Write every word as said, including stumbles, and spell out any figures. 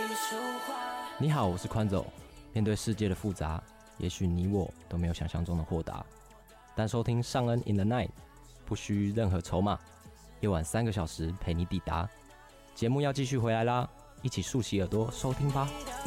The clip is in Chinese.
你好，我是宽走。面对世界的复杂，也许你我都没有想象中的豁达。但收听尚恩 in the night， 不需任何筹码，夜晚三个小时陪你抵达。节目要继续回来啦，一起竖起耳朵收听吧。